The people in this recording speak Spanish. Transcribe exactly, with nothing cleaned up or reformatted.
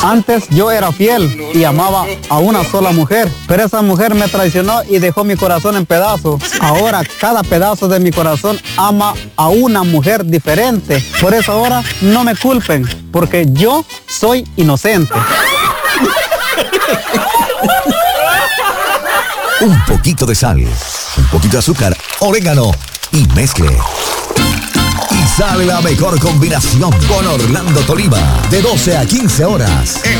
Antes yo era fiel y amaba a una sola mujer, pero esa mujer me traicionó y dejó mi corazón en pedazos. Ahora cada pedazo de mi corazón ama a una mujer diferente. Por eso ahora no me culpen, porque yo soy inocente. Un poquito de sal, un poquito de azúcar, orégano y mezcle. Y sale la mejor combinación con Orlando Tolima, de doce a quince horas.